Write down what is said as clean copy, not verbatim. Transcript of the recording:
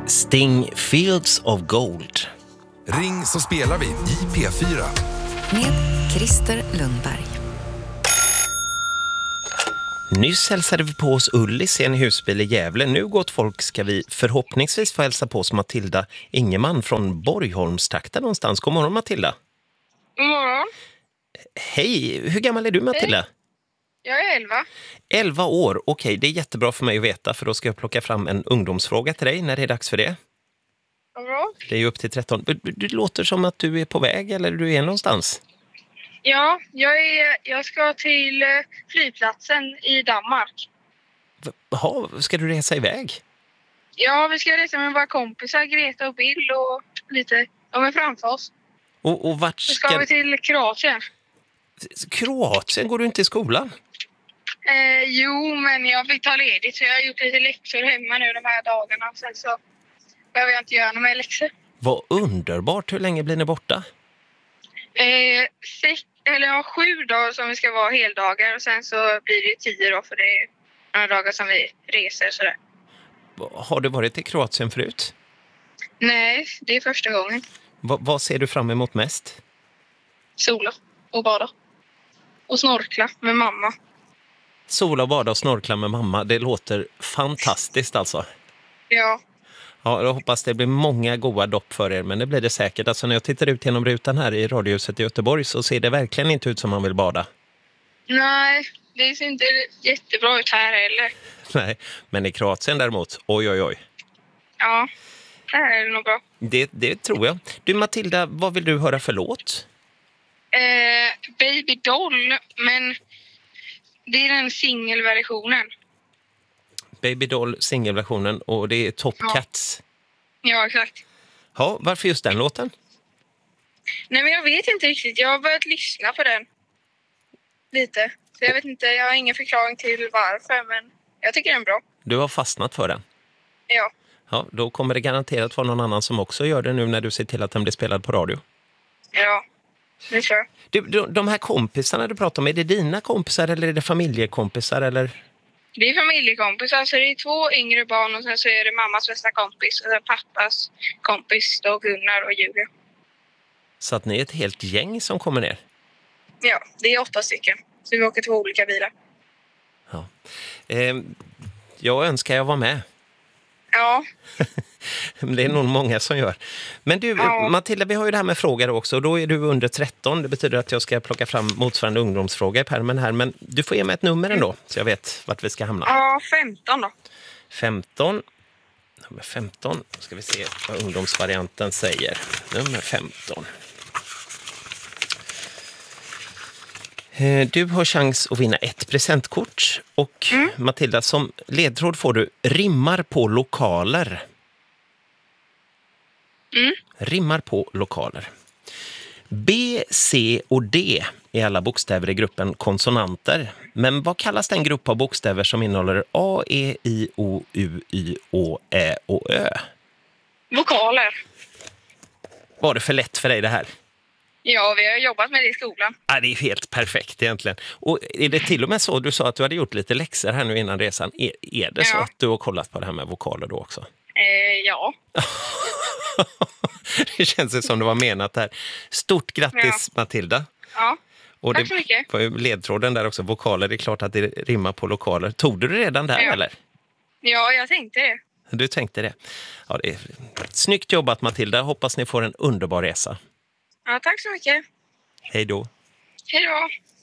Sting, Fields of Gold. Ring så spelar vi i P4. Med Christer Lundberg. Nyss hälsade vi på oss Ullis i en husbil i Gävle. Nu, gott folk, ska vi förhoppningsvis få hälsa på oss Matilda Ingeman från Borgholmstrakten någonstans. God morgon, Matilda. God morgon. Hej, hur gammal är du, Matilda? Hej. Jag är 11. 11 år, okej, det är jättebra för mig att veta, för då ska jag plocka fram en ungdomsfråga till dig när det är dags för det. Vad bra. Det är ju upp till 13. Du låter som att du är på väg, eller du är någonstans. Ja, jag ska till flygplatsen i Danmark. Jaha, ska du resa iväg? Ja, vi ska resa med våra kompisar, Greta och Bill och lite. De är framför oss. Och vart Så ska vi till Kroatien. Kroatien? Går du inte i skolan? Jo, men jag fick ta ledigt så jag har gjort lite läxor hemma nu de här dagarna. Sen så behöver jag inte göra några mer läxor. Vad underbart. Hur länge blir ni borta? 7 dagar som vi ska vara heldagar och sen så blir det 10 då för det är några dagar som vi reser sådär. Har du varit i Kroatien förut? Nej, det är första gången. Vad ser du fram emot mest? Sola och bada. Och snorkla med mamma. Sola och bada och snorkla med mamma. Det låter fantastiskt alltså. Ja. Ja, jag hoppas det blir många goda dopp för er, men det blir det säkert. Alltså när jag tittar ut genom rutan här i radiohuset i Göteborg så ser det verkligen inte ut som man vill bada. Nej, det ser inte jättebra ut här heller. Nej, men i Kroatien däremot, oj. Ja, det här är nog bra. Det tror jag. Du, Matilda, vad vill du höra för låt? Baby Doll, men det är den singelversionen. Baby Doll, singelversionen, och det är Top Cats. Ja, exakt. Ja, varför just den låten? Nej, men jag vet inte riktigt. Jag har börjat lyssna på den lite. Så jag vet inte, jag har ingen förklaring till varför, men jag tycker den är bra. Du har fastnat för den? Ja. Ja, då kommer det garanterat vara någon annan som också gör det nu när du ser till att den blir spelad på radio. Ja, det tror jag. Du, de här kompisarna du pratar om, är det dina kompisar eller är det familjekompisar eller? Det är familjekompisar, så det är 2 yngre barn och sen så är det mammas bästa kompis och sen pappas kompis då Gunnar och Julia. Så att ni är ett helt gäng som kommer ner? Ja, det är 8 stycken. Så vi åker 2 olika bilar. Ja. Jag önskar jag var med. Ja. Det är nog många som gör. Men du, Matilda, vi har ju det här med frågor också. Då är du under 13. Det betyder att jag ska plocka fram motsvarande ungdomsfråga i pärmen här. Men du får ge mig ett nummer ändå, så jag vet vart vi ska hamna. Ja, 15 då. 15. Nummer 15. Då ska vi se vad ungdomsvarianten säger. Nummer 15. Du har chans att vinna ett presentkort. Och Matilda, som ledtråd får du rimmar på lokaler. Rimmar på lokaler. B, C och D är alla bokstäver i gruppen konsonanter. Men vad kallas den grupp av bokstäver som innehåller A, E, I, O, U, Y, Å, Ä och Ö? Vokaler. Var det för lätt för dig det här? Ja, vi har jobbat med det i skolan. Ja, det är helt perfekt egentligen. Och är det till och med så, du sa att du hade gjort lite läxor här nu innan resan. Är det så att du har kollat på det här med vokaler då också? Ja. Det känns ju som det var menat här. Stort grattis, Matilda. Ja, och tack så mycket. Var ju ledtråden där också. Vokaler, det är klart att det rimmar på lokaler. Tog du det redan där eller? Ja, jag tänkte det. Du tänkte det. Ja, det är snyggt jobbat, Matilda. Hoppas ni får en underbar resa. Ja, tack så mycket. Hej då. Hej då.